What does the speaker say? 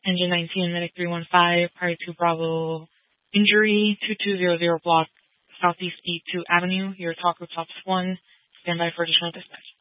Engine 19, Medic 315, prior to Bravo injury, 2200 block Southeast E2 Avenue. Your talk group tops 1. Stand by for additional dispatch.